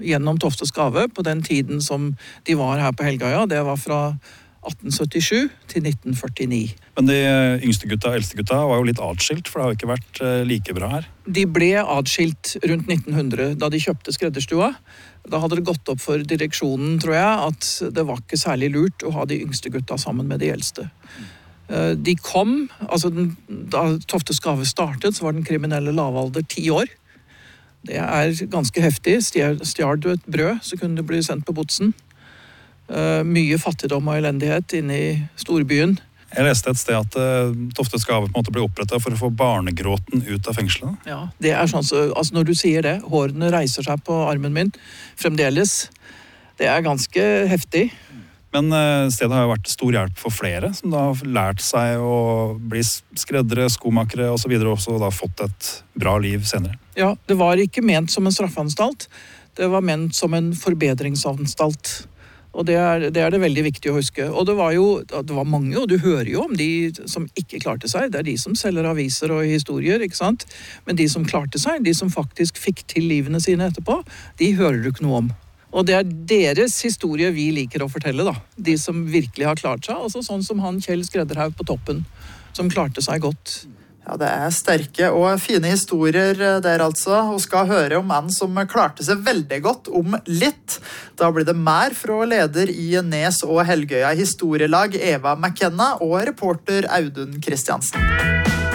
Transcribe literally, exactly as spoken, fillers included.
gjennom Tofte Skave på den tiden som de var her på Helgøya. Det var fra atten syttisju til nitten førtini. Men de yngste gutta og eldste gutta var jo litt atskilt, for det har jo ikke vært like bra her. De ble atskilt rundt nitten hundre da de kjøpte skredderstua. Da hadde det gått opp for direksjonen, tror jeg, at det var ikke særlig lurt å ha de yngste gutta sammen med de eldste. De kom, altså den, da Tofte Skave startet, så var den kriminelle lavalder ti år. Det er ganske heftig. Stjal du et brød, så kunne du bli sendt på botsen. Uh, mye fattigdom og elendighet inne i storbyen. Jeg leste et sted at uh, Tofte Skave på en måte ble opprettet for å få barnegråten ut av fengselet. Ja, det er sånn, så, altså når du sier det, hårene reiser seg på armen min, fremdeles. Det er ganske heftig. Men uh, stedet har jo vært stor hjelp for flere, som da har lært seg å bli skreddere, skomakere og så videre, og også da fått et bra liv senere. Ja, det var ikke ment som en straffeanstalt. Det var ment som en forbedringsanstalt. Og det er, det er det veldig viktig å huske. Og det var jo det var mange, og du hører jo om de som ikke klarte seg. Det er de som selger aviser og historier, ikke sant? Men de som klarte seg, de som faktisk fikk til livene sine etterpå, de hører du ikke noe om. Og det er deres historie vi liker å fortelle, da. De som virkelig har klart seg. Altså sånn som han Kjell Skredderhaug på toppen, som klarte seg godt. Ja, det er sterke og fine historier der altså, og skal høre om en som klarte seg veldig godt om litt. Da blir det mer fra leder i Nes og Helgøya historielag Eva McKenna og reporter Audun Kristiansen.